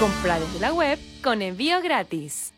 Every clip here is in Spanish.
Compra desde la web con envío gratis.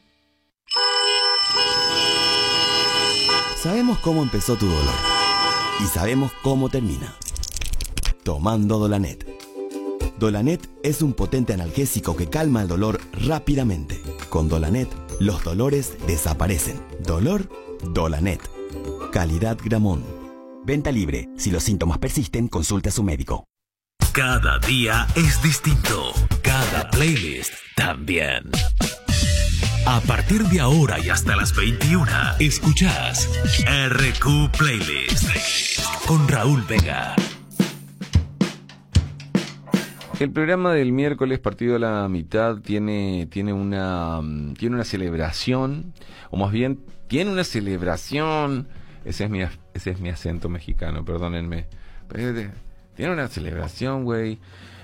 Sabemos cómo empezó tu dolor y sabemos cómo termina. Tomando Dolanet. Dolanet es un potente analgésico que calma el dolor rápidamente. Con Dolanet, los dolores desaparecen. Dolor, Dolanet. Calidad Gramón. Venta libre. Si los síntomas persisten, consulte a su médico. Cada día es distinto. Cada playlist también. A partir de ahora y hasta las 21, escuchás RQ Playlist con Raúl Vega. El programa del miércoles partido a la mitad tiene una celebración, o más bien tiene una celebración. Ese es mi acento mexicano, perdónenme. Tiene una celebración, güey.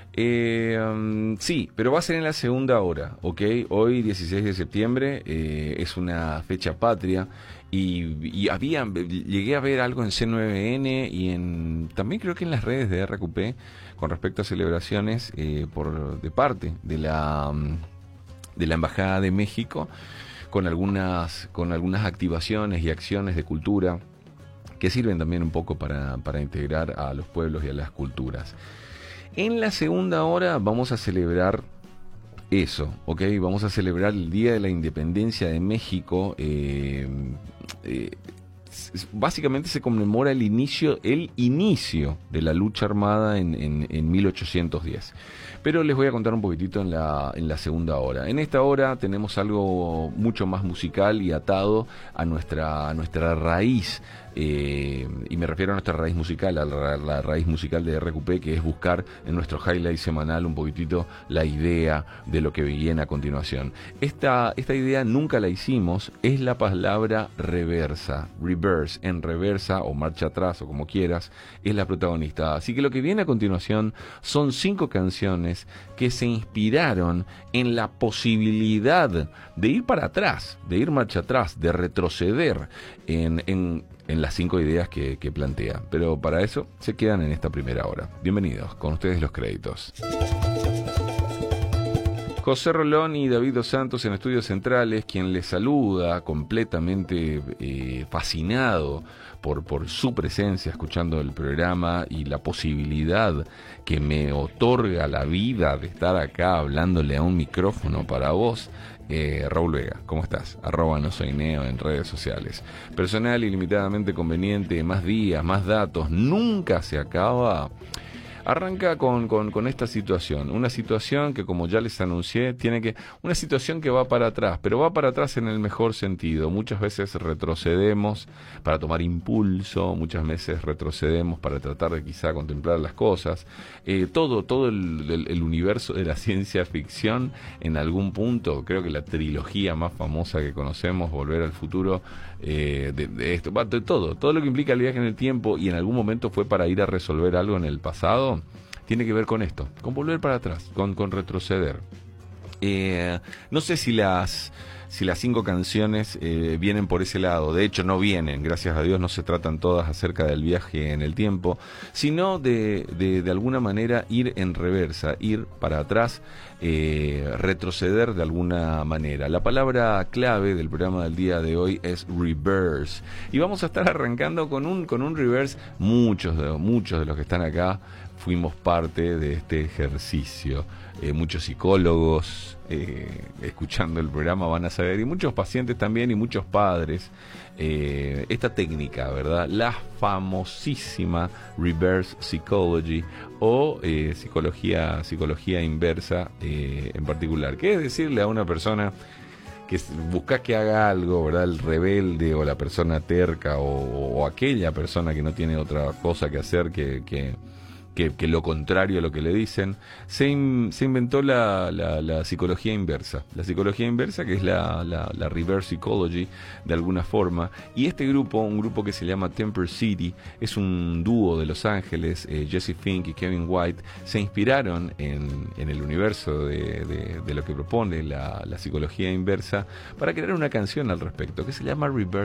Sí, pero va a ser en la segunda hora, ¿ok? Hoy, 16 de septiembre, es una fecha patria y llegué a ver algo en C9N y también creo que en las redes de RQP con respecto a celebraciones de parte de la Embajada de México con algunas activaciones y acciones de cultura que sirven también un poco para integrar a los pueblos y a las culturas. En la segunda hora vamos a celebrar eso, ¿ok? Vamos a celebrar el Día de la Independencia de México. Básicamente se conmemora el inicio de la lucha armada en 1810. Pero les voy a contar un poquitito en la segunda hora. En esta hora tenemos algo mucho más musical y atado a nuestra raíz. Y me refiero a nuestra raíz musical, a la raíz musical de RQP, que es buscar en nuestro highlight semanal un poquitito la idea de lo que viene a continuación. Esta idea nunca la hicimos, es la palabra reversa, reverse, en reversa o marcha atrás o como quieras, es la protagonista. Así que lo que viene a continuación son 5 canciones que se inspiraron en la posibilidad de ir para atrás, de ir marcha atrás, de retroceder en las 5 ideas que plantea. Pero para eso se quedan en esta primera hora. Bienvenidos, con ustedes los créditos. José Rolón y David Dos Santos en Estudios Centrales, quien les saluda completamente fascinado por su presencia escuchando el programa y la posibilidad que me otorga la vida de estar acá hablándole a un micrófono para vos. Raúl Vega, ¿cómo estás? @nosoyneo en redes sociales. Personal ilimitadamente conveniente, más días, más datos, nunca se acaba. Arranca con esta situación, una situación que, como ya les anuncié, una situación que va para atrás, pero va para atrás en el mejor sentido. Muchas veces retrocedemos para tomar impulso, muchas veces retrocedemos para tratar de quizá contemplar las cosas. Todo el universo de la ciencia ficción, en algún punto, creo que la trilogía más famosa que conocemos, Volver al Futuro, de esto, de todo lo que implica el viaje en el tiempo y en algún momento fue para ir a resolver algo en el pasado, tiene que ver con esto, con volver para atrás, con retroceder. No sé si las 5 canciones vienen por ese lado. De hecho no vienen, gracias a Dios no se tratan todas acerca del viaje en el tiempo, sino de alguna manera ir en reversa, ir para atrás, retroceder de alguna manera. La palabra clave del programa del día de hoy es reverse, y vamos a estar arrancando con un reverse. Muchos de los que están acá fuimos parte de este ejercicio. Muchos psicólogos escuchando el programa van a saber, y muchos pacientes también, y muchos padres, esta técnica, ¿verdad? La famosísima reverse psychology o psicología inversa en particular, que es decirle a una persona que busca que haga algo, ¿verdad? El rebelde o la persona terca o aquella persona que no tiene otra cosa que hacer que lo contrario a lo que le dicen. Se inventó la psicología inversa. La psicología inversa, que es la reverse psychology, de alguna forma. Y este grupo, un grupo que se llama Temper City, es un dúo de Los Ángeles, Jesse Fink y Kevin White, se inspiraron en el universo de lo que propone la psicología inversa para crear una canción al respecto, que se llama Reverse